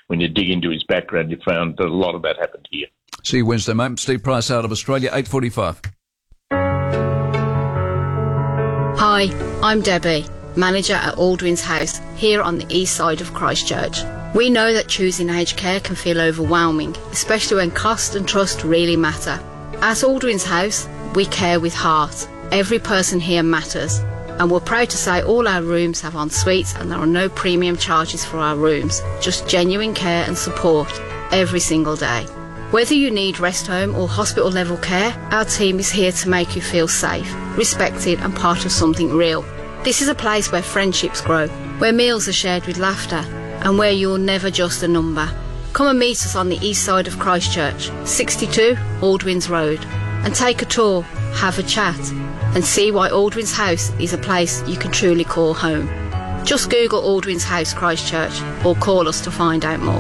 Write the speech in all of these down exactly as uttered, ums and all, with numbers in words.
when you dig into his background, you found that a lot of that happened here. See you Wednesday, mate. Steve Price out of Australia, eight forty-five. Hi, I'm Debbie, manager at Aldwyn's House, here on the east side of Christchurch. We know that choosing aged care can feel overwhelming, especially when cost and trust really matter. At Aldwyn's House, we care with heart. Every person here matters. And we're proud to say all our rooms have en suites and there are no premium charges for our rooms, just genuine care and support every single day. Whether you need rest home or hospital level care, our team is here to make you feel safe, respected and part of something real. This is a place where friendships grow, where meals are shared with laughter and where you're never just a number. Come and meet us on the east side of Christchurch, sixty-two Aldwyn's Road, and take a tour, have a chat and see why Aldwyn's House is a place you can truly call home. Just Google Aldwyn's House Christchurch or call us to find out more.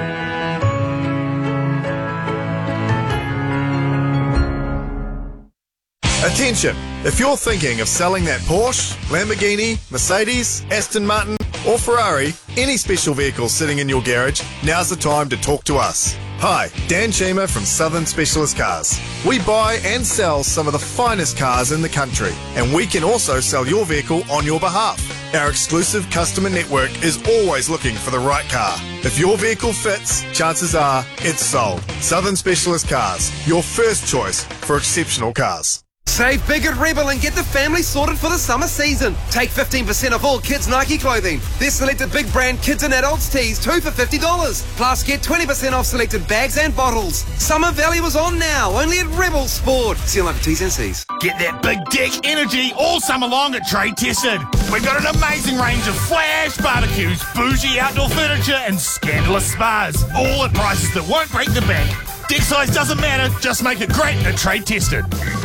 Attention! If you're thinking of selling that Porsche, Lamborghini, Mercedes, Aston Martin or Ferrari, any special vehicle sitting in your garage, now's the time to talk to us. Hi, Dan Chima from Southern Specialist Cars. We buy and sell some of the finest cars in the country, and we can also sell your vehicle on your behalf. Our exclusive customer network is always looking for the right car. If your vehicle fits, chances are it's sold. Southern Specialist Cars, your first choice for exceptional cars. Save big at Rebel and get the family sorted for the summer season. Take fifteen percent off all kids' Nike clothing. There's selected big brand kids and adults tees, two for fifty dollars. Plus get twenty percent off selected bags and bottles. Summer value is on now, only at Rebel Sport. See you later, T's and C's. Get that big dick energy all summer long at Trade Tested. We've got an amazing range of flash barbecues, bougie outdoor furniture and scandalous spas. All at prices that won't break the bank. Dick size doesn't matter, just make it great at Trade Tested.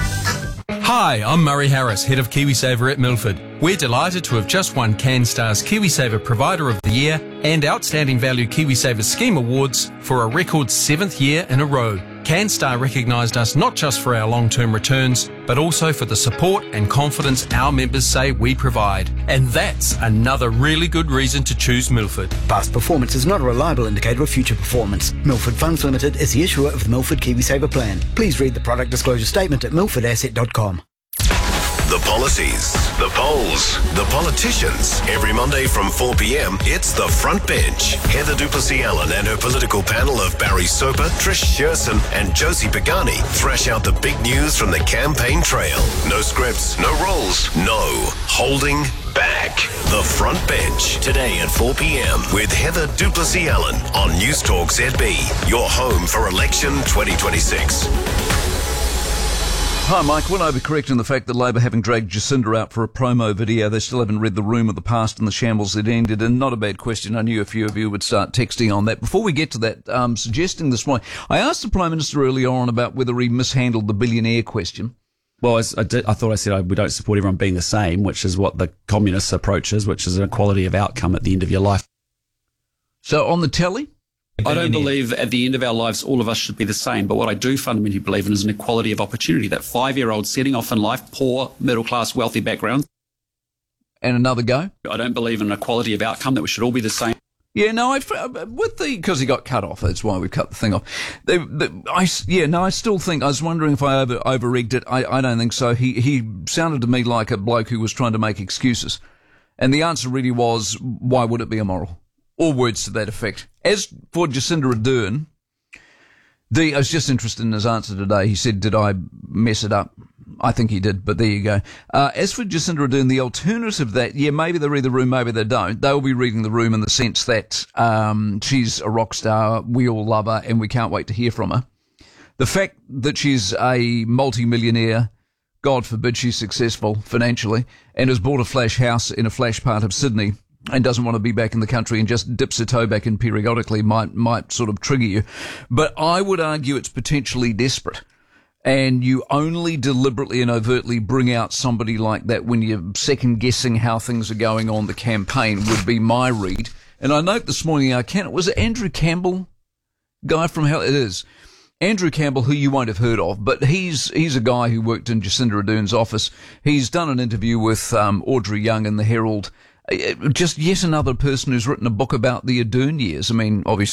Hi, I'm Murray Harris, Head of KiwiSaver at Milford. We're delighted to have just won CanStar's KiwiSaver Provider of the Year and Outstanding Value KiwiSaver Scheme Awards for a record seventh year in a row. CanStar recognised us not just for our long-term returns, but also for the support and confidence our members say we provide. And that's another really good reason to choose Milford. Past performance is not a reliable indicator of future performance. Milford Funds Limited is the issuer of the Milford KiwiSaver plan. Please read the product disclosure statement at milford asset dot com. The policies, the polls, the politicians. Every Monday from four p.m, it's The Front Bench. Heather Duplessis-Allen and her political panel of Barry Soper, Trish Shearson and Josie Pagani thrash out the big news from the campaign trail. No scripts, no rules, no holding back. The Front Bench, today at four p.m. with Heather Duplessis-Allen on News Talk Z B, your home for election twenty twenty-six. Hi, Mike. Will I be correct in the fact that Labor, having dragged Jacinda out for a promo video, they still haven't read the room of the past and the shambles that ended? And not a bad question. I knew a few of you would start texting on that. Before we get to that, um, suggesting this morning, I asked the Prime Minister earlier on about whether he mishandled the billionaire question. Well, I, did, I thought I said I, we don't support everyone being the same, which is what the communist approach is, which is an equality of outcome at the end of your life. So on the telly? I don't believe at the end of our lives all of us should be the same, but what I do fundamentally believe in is an equality of opportunity. That five-year-old setting off in life, poor, middle-class, wealthy backgrounds. And another go? I don't believe in an equality of outcome, that we should all be the same. Yeah, no, I, with the, because he got cut off, that's why we cut the thing off. They, the, I, yeah, no, I still think, I was wondering if I over, over-egged it. I, I don't think so. He, he sounded to me like a bloke who was trying to make excuses. And the answer really was, why would it be immoral? Or words to that effect. As for Jacinda Ardern, the, I was just interested in his answer today. He said, did I mess it up? I think he did, but there you go. Uh, as for Jacinda Ardern, the alternative to that, yeah, maybe they read the room, maybe they don't. They'll be reading the room in the sense that um, she's a rock star, we all love her, and we can't wait to hear from her. The fact that she's a multi-millionaire, God forbid she's successful financially, and has bought a flash house in a flash part of Sydney, and doesn't want to be back in the country and just dips her toe back in periodically might might sort of trigger you. But I would argue it's potentially desperate. And you only deliberately and overtly bring out somebody like that when you're second-guessing how things are going on the campaign, would be my read. And I note this morning, I can't, was it Andrew Campbell? Guy from hell? It is. Andrew Campbell, who you won't have heard of, but he's he's a guy who worked in Jacinda Ardern's office. He's done an interview with um, Audrey Young in the Herald. Just yet another person who's written a book about the Ardern years. I mean, obviously,